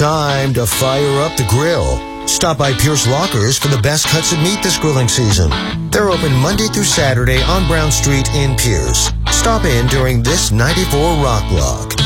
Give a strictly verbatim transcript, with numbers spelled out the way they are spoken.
time to fire up the grill. Stop by Pierce Lockers for the best cuts of meat this grilling season. They're open Monday through Saturday on Brown Street in Pierce. Stop in during this ninety-four Rock Block.